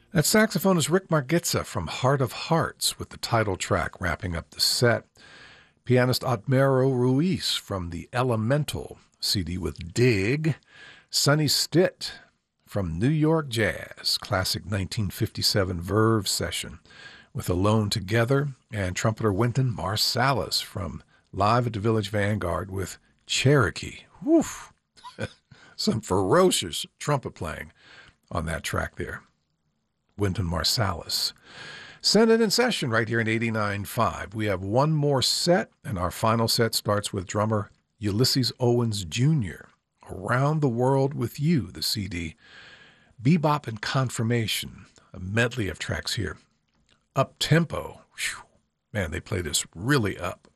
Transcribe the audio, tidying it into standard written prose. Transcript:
That saxophonist Rick Margitza from Heart of Hearts with the title track wrapping up the set. Pianist Otmero Ruiz from the Elemental CD with Dig. Sonny Stitt from New York Jazz, classic 1957 Verve session with Alone Together. And trumpeter Wynton Marsalis from Live at the Village Vanguard with Cherokee. Woof! Some ferocious trumpet playing on that track there. Wynton Marsalis. Send it in session right here in 89.5. We have one more set, and our final set starts with drummer Ulysses Owens Jr. Around the World with You, the CD. Bebop and Confirmation, a medley of tracks here. Up tempo. Man, they play this really up.